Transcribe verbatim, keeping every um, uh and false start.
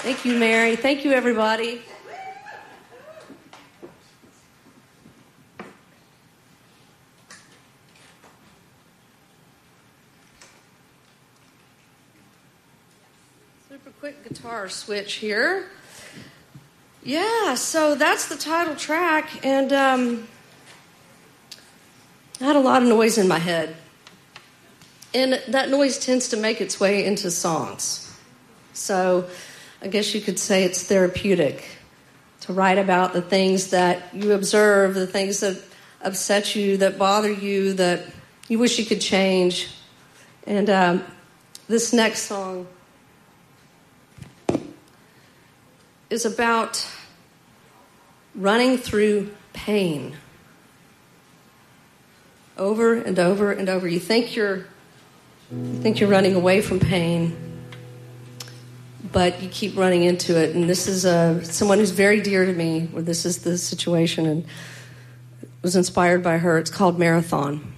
Thank you, Mary. Thank you, everybody. Super quick guitar switch here. Yeah, so that's the title track, and um, I had a lot of noise in my head. And that noise tends to make its way into songs. So I guess you could say it's therapeutic to write about the things that you observe, the things that upset you, that bother you, that you wish you could change. And um, this next song is about running through pain over and over and over. You think you're you think you're running away from pain, but you keep running into it. And this is uh, someone who's very dear to me, where this is the situation, and was inspired by her. It's called Marathon.